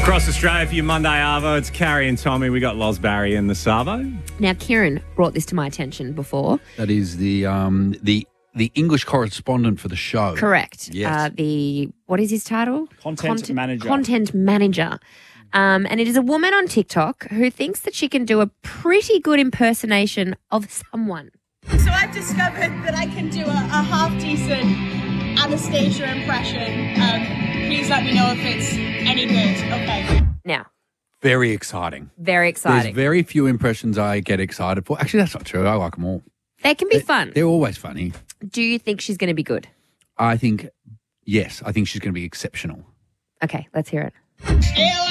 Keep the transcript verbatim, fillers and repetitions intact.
Across Australia for your Monday Arvo, it's Carrie and Tommy. We got Loz Barry in the Savo. Now, Kieran brought this to my attention before. That is the um, the the English correspondent for the show. Correct. Yes. Uh, the, what is his title? Content manager. Content manager. Um, and it is a woman on TikTok who thinks that she can do a pretty good impersonation of someone. So I've discovered that I can do a, a half-decent Anastasia impression. Um, please let me know if it's any good. Okay. Now, Very exciting. very There's exciting. very few impressions I get excited for. Actually, that's not true. I like them all. They can be fun. They're always funny. Do you think she's going to be good? I think, yes, I think she's going to be exceptional. Okay, let's hear it. Ew.